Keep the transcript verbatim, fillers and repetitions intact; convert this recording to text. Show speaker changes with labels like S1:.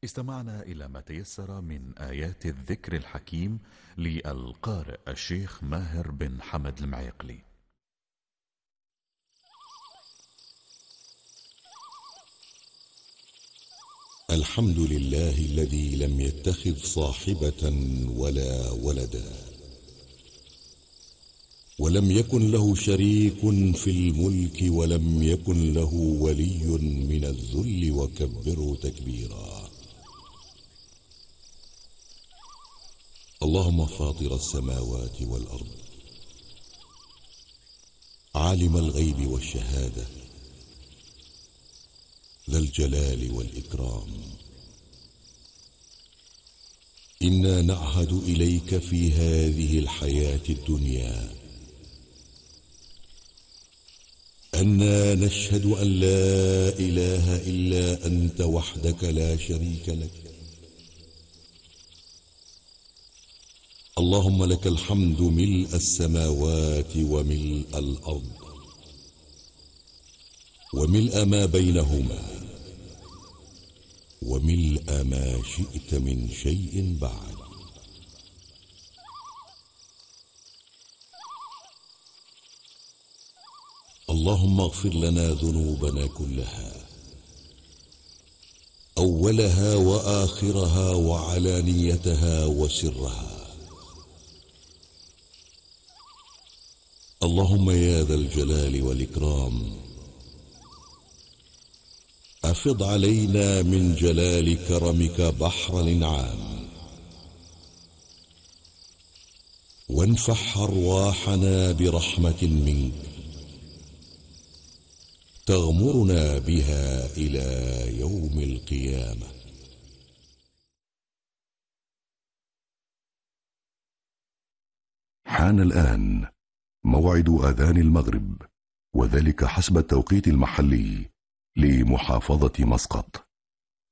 S1: استمعنا إلى ما تيسر من آيات الذكر الحكيم للقارئ الشيخ ماهر بن حمد المعيقلي.
S2: الحمد لله الذي لم يتخذ صاحبة ولا ولدا، ولم يكن له شريك في الملك، ولم يكن له ولي من الذل، وكبره تكبيرا. اللهم فاطر السماوات والأرض، عالم الغيب والشهادة، ذا الجلال والإكرام، إنا نعهد إليك في هذه الحياة الدنيا أننا نشهد أن لا إله إلا أنت وحدك لا شريك لك. اللهم لك الحمد ملء السماوات وملء الأرض وملء ما بينهما وملء ما شئت من شيء بعد. اللهم اغفر لنا ذنوبنا كلها، أولها وآخرها وعلانيتها وسرها. اللهم يا ذا الجلال والإكرام، أفض علينا من جلال كرمك بحر الإنعام، وانفح أرواحنا برحمة منك تغمرنا بها إلى يوم القيامة.
S3: حان الآن موعد آذان المغرب، وذلك حسب التوقيت المحلي لمحافظة مسقط.